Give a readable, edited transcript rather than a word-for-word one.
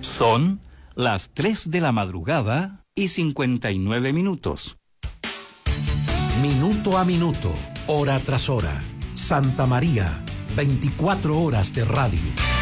Son las 3 de la madrugada y 59 minutos. Minuto a minuto, hora tras hora. Santa María, 24 horas de radio.